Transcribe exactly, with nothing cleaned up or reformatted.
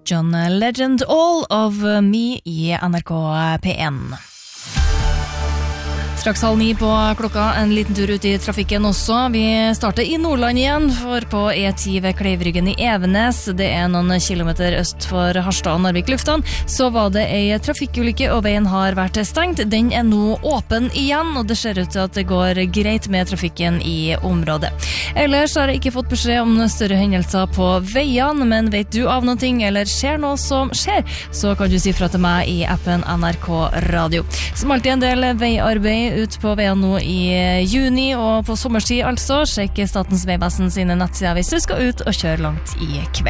John Legend, All of Me i N R K P one. Straks halv ni på klokka, en liten tur ut i trafikken også. Vi starter i Nordland igjen, for på E ti ved Kleivryggen i Evenes, det er noen kilometer øst for Harstad og Narvik lufthavn, så var det en trafikkulykke, og veien har vært stengt. Den er nå åpen igjen, og det ser ut til at det går greit med trafikken i området. Ellers har jeg ikke fått beskjed om større hendelser på veiene, men vet du av noe, eller skjer noe som skjer, så kan du si fra til meg i appen N R K Radio. Som alltid en del veiarbeid ut på veien nå i juni og på sommerstid altså. Sjekk Statens Vegvesen sine nettsider hvis du skal ut og kjøre langt i kveld.